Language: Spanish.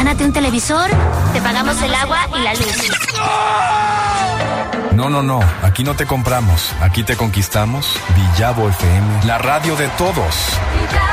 Gánate un televisor, te pagamos el agua y la luz. No, aquí no te compramos, aquí te conquistamos. Villavo FM, la radio de todos.